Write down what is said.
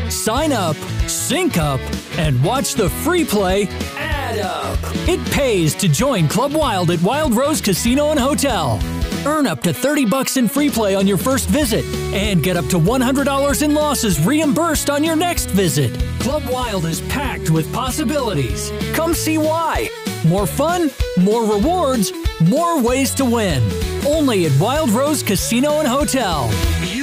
Sign up, sync up, and watch the free play add up. It pays to join Club Wild at Wild Rose Casino and Hotel. Earn up to $30 in free play on your first visit and get up to $100 in losses reimbursed on your next visit. Club Wild is packed with possibilities. Come see why. More fun, more rewards, more ways to win. Only at Wild Rose Casino and Hotel.